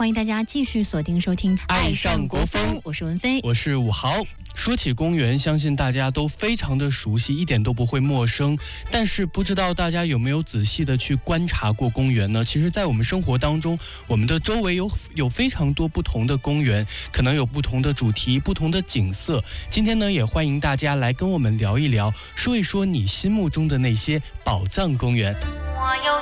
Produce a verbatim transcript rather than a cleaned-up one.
欢迎大家继续锁定收听《 爱上国风》， 我是文飞， 我是武豪。说起公园，相信大家都非常的熟悉，一点都不会陌生。但是不知道大家有没有仔细的去观察过公园呢？其实在我们生活当中，我们的周围有有非常多不同的公园，可能有不同的主题，不同的景色。今天呢，也欢迎大家来跟我们聊一聊，说一说你心目中的那些宝藏公园。 我有